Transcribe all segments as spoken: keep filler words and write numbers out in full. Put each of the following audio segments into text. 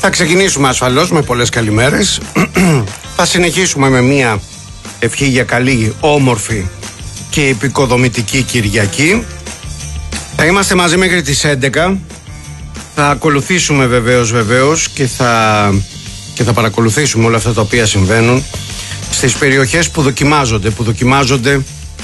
Θα ξεκινήσουμε ασφαλώς με πολλές καλημέρες. Θα συνεχίσουμε με μια ευχή για καλή, όμορφη και επικοδομητική Κυριακή. Θα είμαστε μαζί μέχρι τις έντεκα. Θα ακολουθήσουμε βεβαίως βεβαίως και θα, και θα παρακολουθήσουμε όλα αυτά τα οποία συμβαίνουν στις περιοχές που δοκιμάζονται, που δοκιμάζονται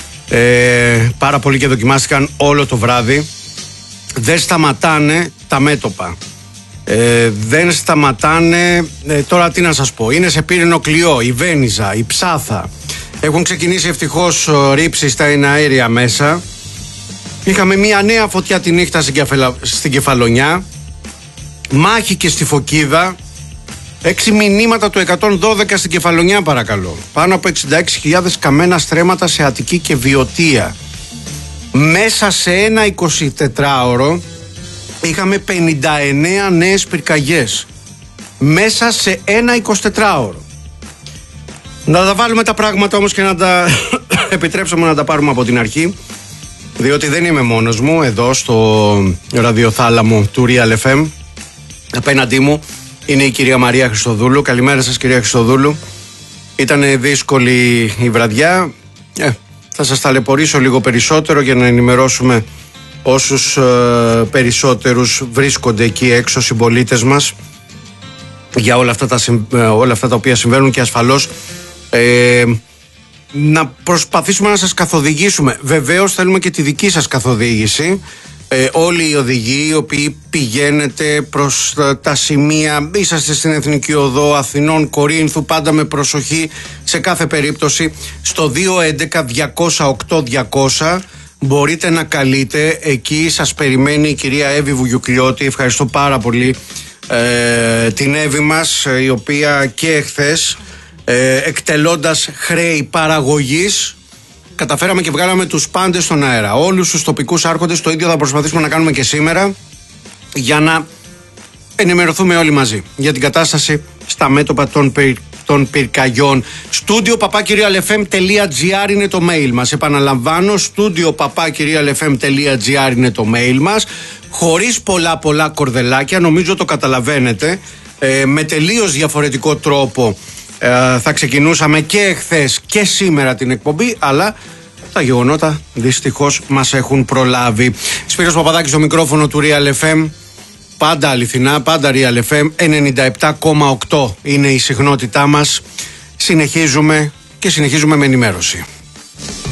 ε, πάρα πολύ και δοκιμάστηκαν όλο το βράδυ. Δεν σταματάνε τα μέτωπα. Ε, δεν σταματάνε, ε, τώρα τι να σας πω, είναι σε πύρινο κλειό, η Βένιζα, η Ψάθα. Έχουν ξεκινήσει ευτυχώς ρήψεις στα εναέρια μέσα. Είχαμε μια νέα φωτιά τη νύχτα στην, κεφαλα... στην Κεφαλονιά. Μάχη και στη Φωκίδα. Έξι μηνύματα του εκατόν δώδεκα στην Κεφαλονιά παρακαλώ. Πάνω από εξήντα έξι χιλιάδες καμένα στρέμματα σε Αττική και Βιωτία. Μέσα σε ένα εικοσιτετράωρο είχαμε πενήντα εννέα νέες πυρκαγιές. Μέσα σε ένα εικοσιτετράωρο. Να τα βάλουμε τα πράγματα όμως και να τα επιτρέψουμε να τα πάρουμε από την αρχή, διότι δεν είμαι μόνος μου εδώ στο ραδιοθάλαμο του Real εφ εμ. Απέναντί μου είναι η κυρία Μαρία Χριστοδούλου. Καλημέρα σας κυρία Χριστοδούλου. Ήτανε δύσκολη η βραδιά. ε, Θα σας ταλαιπωρήσω λίγο περισσότερο για να ενημερώσουμε όσους ε, περισσότερους βρίσκονται εκεί έξω, συμπολίτες μας, για όλα αυτά τα, όλα αυτά τα οποία συμβαίνουν και ασφαλώς ε, να προσπαθήσουμε να σας καθοδηγήσουμε. Βεβαίως θέλουμε και τη δική σας καθοδήγηση. Ε, όλοι οι οδηγοί οι οποίοι πηγαίνετε προς τα, τα σημεία, είσαστε στην Εθνική Οδό Αθηνών Κορίνθου, πάντα με προσοχή σε κάθε περίπτωση. Στο δύο έντεκα διακόσια οκτώ διακόσια μπορείτε να καλείτε. Εκεί σας περιμένει η κυρία Εύη Βουγιουκλιώτη. Ευχαριστώ πάρα πολύ ε, την Εύη μας, η οποία και εχθές ε, εκτελώντας χρέη παραγωγής καταφέραμε και βγάλαμε τους πάντες στον αέρα, όλους τους τοπικούς άρχοντες. Το ίδιο θα προσπαθήσουμε να κάνουμε και σήμερα, για να ενημερωθούμε όλοι μαζί για την κατάσταση στα μέτωπα των, πυρ, των πυρκαγιών. Στούντιο παπάκι real f m τελεία g r είναι το mail μας. Επαναλαμβάνω, στούντιο παπάκι real f m τελεία g r είναι το mail μας. Χωρίς πολλά πολλά κορδελάκια, νομίζω το καταλαβαίνετε. Ε, με τελείως διαφορετικό τρόπο ε, θα ξεκινούσαμε και εχθές και σήμερα την εκπομπή, αλλά τα γεγονότα δυστυχώς μας έχουν προλάβει. Σπύρος Παπαδάκης στο μικρόφωνο του Real εφ εμ. Πάντα αληθινά, πάντα Real εφ εμ. ενενήντα επτά κόμμα οκτώ είναι η συχνότητά μας. Συνεχίζουμε και συνεχίζουμε με ενημέρωση.